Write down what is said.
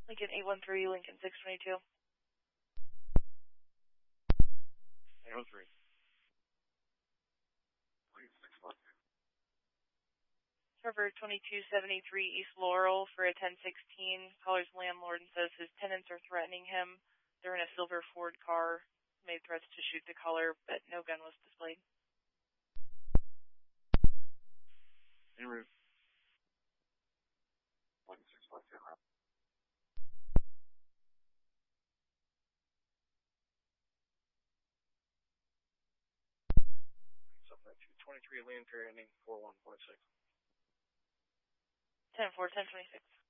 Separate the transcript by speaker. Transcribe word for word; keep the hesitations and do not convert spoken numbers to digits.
Speaker 1: Lincoln eight one three, Lincoln six twenty-two.
Speaker 2: eight one three.
Speaker 1: Trevor twenty-two seventy-three East Laurel for a ten sixteen. Caller's landlord and says his tenants are threatening him. They're in a silver Ford car. Made threats to shoot the caller, but no gun was displayed.
Speaker 2: En route. one six five zero. twenty-three Leon Perry, ending four one four six.
Speaker 1: ten four, ten twenty-six.